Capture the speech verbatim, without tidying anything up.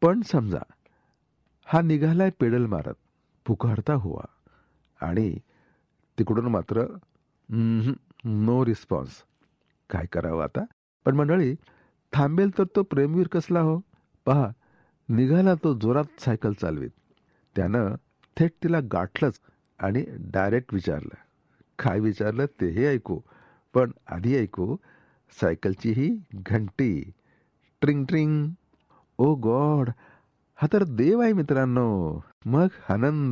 पण समजा हा निघालाय पेडल मारत, पुकारता हुआ, आणि तिकडून मात्र नो रिस्पॉन्स. काय करावं आता? पण मंडळी, थांबेल तर तो प्रेमवीर कसला हो. पहा, निघाला तो जोरात सायकल चालवीत. त्यानं थेट तिला गाठलंच आणि डायरेक्ट विचारलं. काय विचारलं तेही ऐकू, पण आधी ऐकू सायकलची ही घंटी. ट्रिंग ट्रिंग. ओ गॉड, हा तर देव आहे मित्रांनो. मग आनंद